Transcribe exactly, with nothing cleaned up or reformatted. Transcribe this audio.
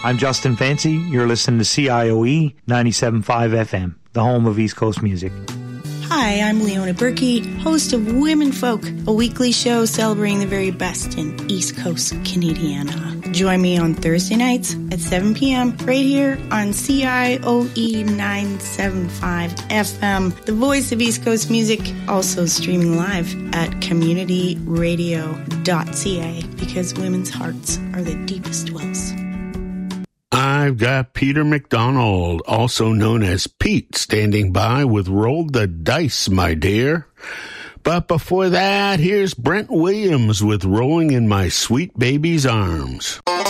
I'm Justin Fancy. You're listening to C I O E ninety-seven point five F M, the home of East Coast music. Hi, I'm Leona Berkey, host of Women Folk, a weekly show celebrating the very best in East Coast Canadiana. Join me on Thursday nights at seven p.m. right here on C I O E ninety-seven point five F M, the voice of East Coast music, also streaming live at community radio dot c a, because women's hearts are the deepest wells. I've got Peter McDonald, also known as Pete, standing by with Roll the Dice, my dear. But before that, here's Brent Williams with Rolling in My Sweet Baby's Arms.